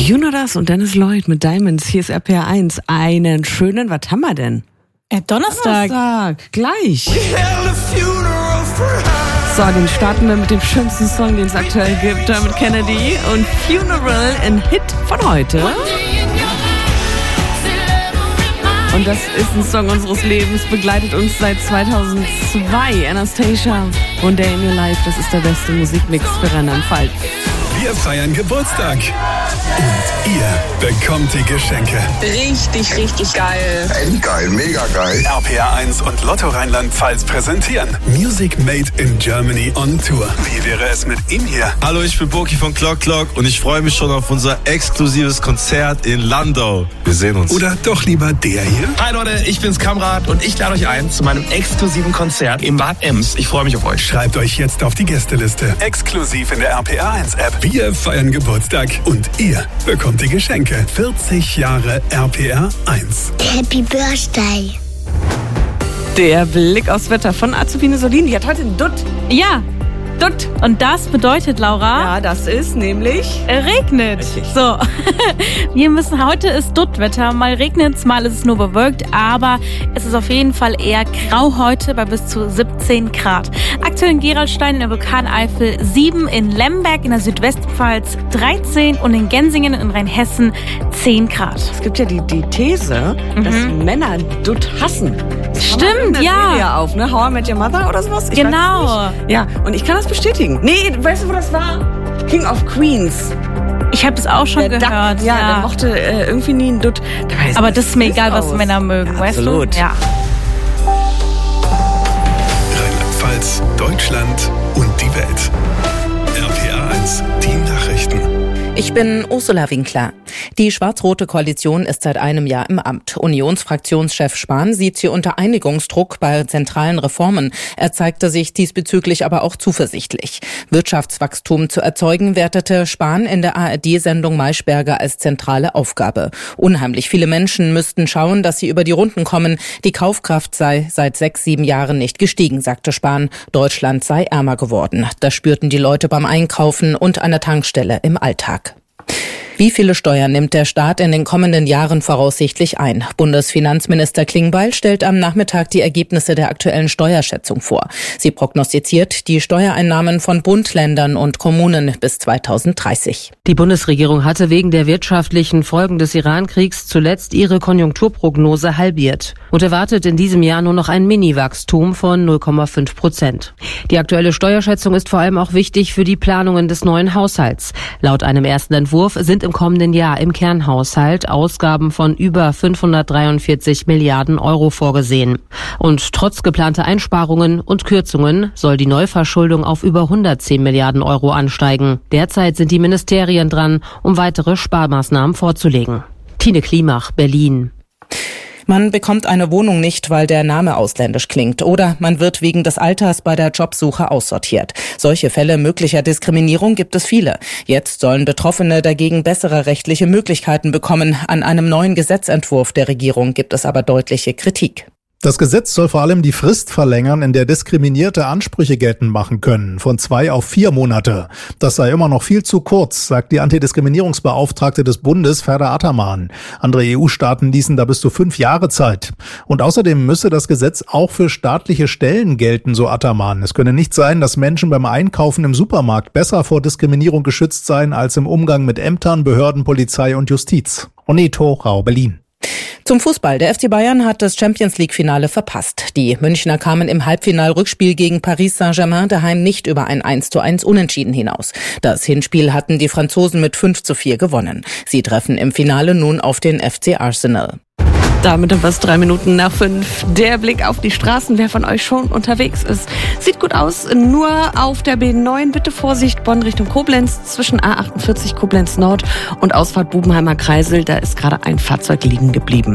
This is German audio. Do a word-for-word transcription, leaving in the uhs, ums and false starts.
You Know Das und Dennis Lloyd mit Diamonds. Hier ist R P R eins. Einen schönen, was haben wir denn? Äh, Donnerstag. Donnerstag, gleich. So, den starten wir mit dem schönsten Song, den es aktuell gibt. Dermot Kennedy und Funeral, ein Hit von heute. Und das ist ein Song unseres Lebens, begleitet uns seit zweitausendzwei. Anastacia, One Day in Your Life, das ist der beste Musikmix für Rheinland-Pfalz. Wir feiern Geburtstag und ihr bekommt die Geschenke. Richtig, richtig geil. Echt geil, mega geil. R P R eins und Lotto Rheinland-Pfalz präsentieren Music Made in Germany on Tour. Wie wäre es mit ihm hier? Hallo, ich bin Boki von Clock Clock und ich freue mich schon auf unser exklusives Konzert in Landau. Wir sehen uns. Oder doch lieber der hier? Hi Leute, ich bin's Kamrat und ich lade euch ein zu meinem exklusiven Konzert im Bad Ems. Ich freue mich auf euch. Schreibt euch jetzt auf die Gästeliste. Exklusiv in der R P R eins App. Wir feiern Geburtstag und ihr bekommt die Geschenke. vierzig Jahre R P R eins. Happy Birthday. Der Blick aufs Wetter von Azubine Solin. Die hat heute einen Dutt. Ja, Dutt. Und das bedeutet, Laura? Ja, das ist nämlich... regnet. Richtig. So, wir müssen, heute ist Duttwetter. Mal regnet es, mal ist es nur bewölkt, aber es ist auf jeden Fall eher grau heute bei bis zu siebzehn Grad. Aktuell in Gerolstein in der Vulkaneifel sieben, in Lemberg in der Südwestpfalz dreizehn und in Gensingen in Rheinhessen zehn Grad. Es gibt ja die, die These, mhm. dass Männer Dutt hassen. Das Stimmt, ja. Serie auf, ne? How I Met Your Mother oder sowas? Ich genau. Ja, und ich kann das bestätigen. Nee, weißt du, wo das war? King of Queens. Ich habe es auch schon der gehört. Duck, ja, ja, der mochte äh, irgendwie nie einen Dutt. Aber das ist mir egal, was aus. Männer mögen, Ja, weißt absolut. du? Ja. Rheinland-Pfalz, Deutschland und die Welt. R P R eins, die Nachrichten. Ich bin Ursula Winkler. Die schwarz-rote Koalition ist seit einem Jahr im Amt. Unionsfraktionschef Spahn sieht sie unter Einigungsdruck bei zentralen Reformen. Er zeigte sich diesbezüglich aber auch zuversichtlich. Wirtschaftswachstum zu erzeugen, wertete Spahn in der A R D-Sendung Maischberger als zentrale Aufgabe. Unheimlich viele Menschen müssten schauen, dass sie über die Runden kommen. Die Kaufkraft sei seit sechs, sieben Jahren nicht gestiegen, sagte Spahn. Deutschland sei ärmer geworden. Das spürten die Leute beim Einkaufen und an der Tankstelle im Alltag. Wie viele Steuern nimmt der Staat in den kommenden Jahren voraussichtlich ein? Bundesfinanzminister Klingbeil stellt am Nachmittag die Ergebnisse der aktuellen Steuerschätzung vor. Sie prognostiziert die Steuereinnahmen von Bund, Ländern und Kommunen bis zweitausenddreißig. Die Bundesregierung hatte wegen der wirtschaftlichen Folgen des Iran-Kriegs zuletzt ihre Konjunkturprognose halbiert und erwartet in diesem Jahr nur noch ein Mini-Wachstum von null Komma fünf Prozent. Die aktuelle Steuerschätzung ist vor allem auch wichtig für die Planungen des neuen Haushalts. Laut einem ersten Entwurf sind im kommenden Jahr im Kernhaushalt Ausgaben von über fünfhundertdreiundvierzig Milliarden Euro vorgesehen. Und trotz geplanter Einsparungen und Kürzungen soll die Neuverschuldung auf über hundertzehn Milliarden Euro ansteigen. Derzeit sind die Ministerien dran, um weitere Sparmaßnahmen vorzulegen. Tine Klimach, Berlin. Man bekommt eine Wohnung nicht, weil der Name ausländisch klingt. Oder man wird wegen des Alters bei der Jobsuche aussortiert. Solche Fälle möglicher Diskriminierung gibt es viele. Jetzt sollen Betroffene dagegen bessere rechtliche Möglichkeiten bekommen. An einem neuen Gesetzentwurf der Regierung gibt es aber deutliche Kritik. Das Gesetz soll vor allem die Frist verlängern, in der Diskriminierte Ansprüche geltend machen können, von zwei auf vier Monate. Das sei immer noch viel zu kurz, sagt die Antidiskriminierungsbeauftragte des Bundes, Ferda Ataman. Andere E U-Staaten ließen da bis zu fünf Jahre Zeit. Und außerdem müsse das Gesetz auch für staatliche Stellen gelten, so Ataman. Es könne nicht sein, dass Menschen beim Einkaufen im Supermarkt besser vor Diskriminierung geschützt seien als im Umgang mit Ämtern, Behörden, Polizei und Justiz. Oneto, Rau, Berlin. Zum Fußball. Der F C Bayern hat das Champions-League-Finale verpasst. Die Münchner kamen im Halbfinal-Rückspiel gegen Paris Saint-Germain daheim nicht über ein eins zu eins Unentschieden hinaus. Das Hinspiel hatten die Franzosen mit fünf zu vier gewonnen. Sie treffen im Finale nun auf den F C Arsenal. Damit um fast drei Minuten nach fünf. Der Blick auf die Straßen, wer von euch schon unterwegs ist. Sieht gut aus, nur auf der B neun. Bitte Vorsicht, Bonn Richtung Koblenz, zwischen A achtundvierzig Koblenz Nord und Ausfahrt Bubenheimer Kreisel. Da ist gerade ein Fahrzeug liegen geblieben.